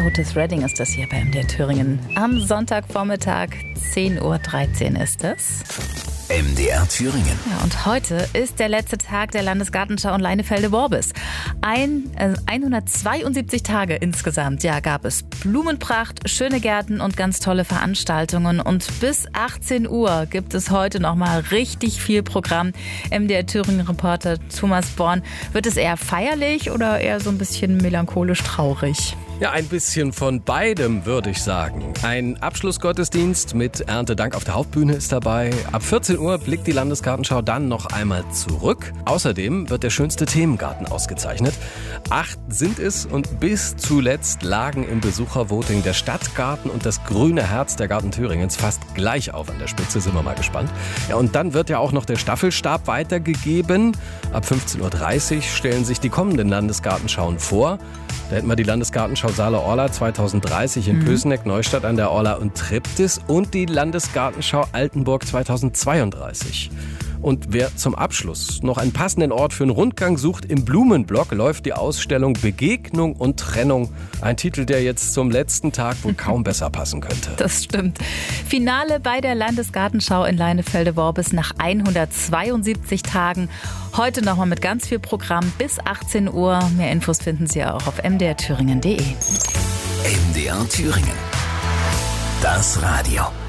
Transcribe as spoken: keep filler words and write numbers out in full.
Otis Redding ist das hier bei M D R Thüringen. Am Sonntagvormittag, zehn Uhr dreizehn ist es. M D R Thüringen. Ja, und heute ist der letzte Tag der Landesgartenschau in Leinefelde-Worbis. Ein, äh, hundertzweiundsiebzig Tage insgesamt ja, gab es Blumenpracht, schöne Gärten und ganz tolle Veranstaltungen. Und bis achtzehn Uhr gibt es heute nochmal richtig viel Programm. M D R Thüringen-Reporter Thomas Born, wird es eher feierlich oder eher so ein bisschen melancholisch traurig? Ja, ein bisschen von beidem, würde ich sagen. Ein Abschlussgottesdienst mit Erntedank auf der Hauptbühne ist dabei. Ab vierzehn Uhr blickt die Landesgartenschau dann noch einmal zurück. Außerdem wird der schönste Themengarten ausgezeichnet. Acht sind es und bis zuletzt lagen im Besuchervoting der Stadtgarten und das grüne Herz der Garten Thüringens fast gleich auf an der Spitze. Sind wir mal gespannt. Ja, und dann wird ja auch noch der Staffelstab weitergegeben. Ab fünfzehn Uhr dreißig stellen sich die kommenden Landesgartenschauen vor. Da hätten wir die Landesgartenschau Saale-Orla zweitausenddreißig in mhm. Pößneck, Neustadt an der Orla und Triptis und die Landesgartenschau Altenburg zweitausendzweiunddreißig. Und wer zum Abschluss noch einen passenden Ort für einen Rundgang sucht, im Blumenblock läuft die Ausstellung Begegnung und Trennung. Ein Titel, der jetzt zum letzten Tag wohl kaum besser passen könnte. Das stimmt. Finale bei der Landesgartenschau in Leinefelde-Worbis nach hundertzweiundsiebzig Tagen. Heute nochmal mit ganz viel Programm bis achtzehn Uhr. Mehr Infos finden Sie auch auf m d r thüringen punkt d e. M D R Thüringen. Das Radio.